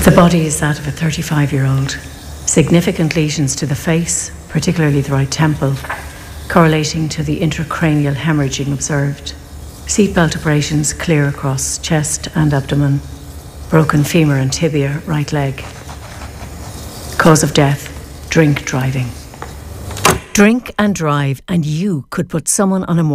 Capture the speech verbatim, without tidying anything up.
The body is that of a thirty-five-year-old. Significant lesions to the face, particularly the right temple, correlating to the intracranial hemorrhaging observed. Seatbelt abrasions clear across chest and abdomen. Broken femur and tibia, right leg. Cause of death, drink driving. Drink and drive, and you could put someone on a